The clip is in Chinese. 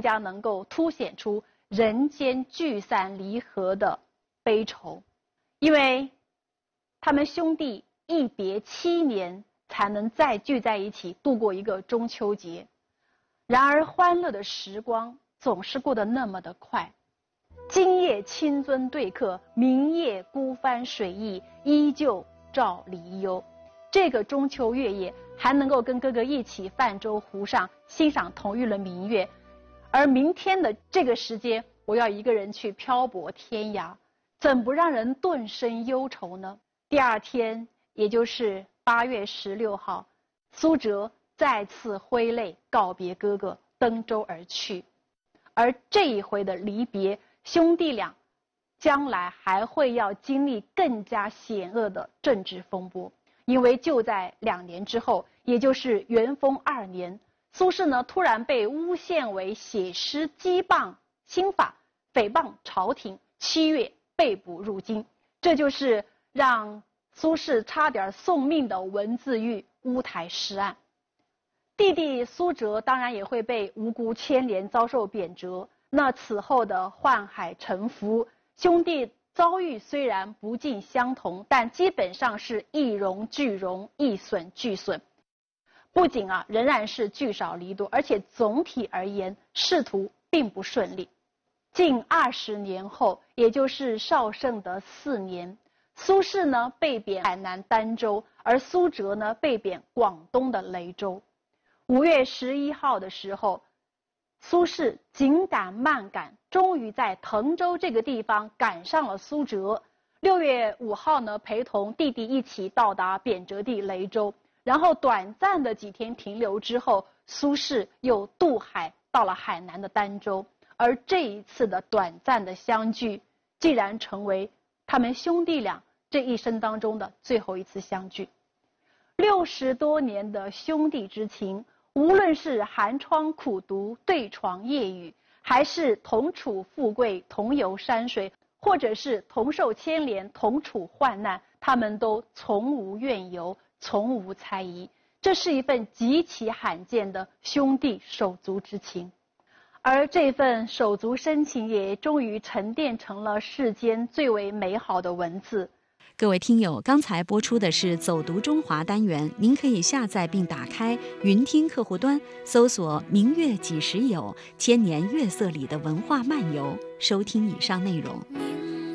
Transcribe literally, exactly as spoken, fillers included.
加能够凸显出人间聚散离合的悲愁。因为他们兄弟一别七年才能再聚在一起度过一个中秋节，然而欢乐的时光总是过得那么的快。今夜亲尊对客，明夜孤帆水意，依旧照离忧。这个中秋月夜还能够跟哥哥一起泛舟湖上欣赏同一轮明月，而明天的这个时间我要一个人去漂泊天涯，怎不让人顿生忧愁呢？第二天，也就是八月十六号，苏辙再次挥泪告别哥哥，登舟而去。而这一回的离别，兄弟俩将来还会要经历更加险恶的政治风波。因为就在两年之后，也就是元丰二年，苏轼呢突然被诬陷为写诗讥谤新法，诽谤朝廷，七月被捕入京。这就是让苏轼差点送命的文字狱乌台诗案。弟弟苏辙当然也会被无辜牵连，遭受贬谪。那此后的宦海沉浮，兄弟遭遇虽然不尽相同，但基本上是一荣俱荣，一损俱损。不仅啊仍然是聚少离多，而且总体而言仕途并不顺利。近二十年后，也就是绍圣的四年，苏轼呢被贬海南儋州，而苏辙呢被贬广东的雷州。五月十一号的时候，苏轼紧赶慢赶，终于在滕州这个地方赶上了苏辙。六月五号呢，陪同弟弟一起到达贬谪地雷州，然后短暂的几天停留之后，苏轼又渡海到了海南的儋州。而这一次的短暂的相聚，竟然成为他们兄弟俩这一生当中的最后一次相聚。六十多年的兄弟之情，无论是寒窗苦读、对床夜语，还是同处富贵、同游山水，或者是同受牵连、同处患难，他们都从无怨尤，从无猜疑。这是一份极其罕见的兄弟手足之情。而这份手足深情也终于沉淀成了世间最为美好的文字。 各位听友，刚才播出的是走读中华单元，您可以下载并打开云听客户端，搜索明月几时有，千年月色里的文化漫游，收听以上内容。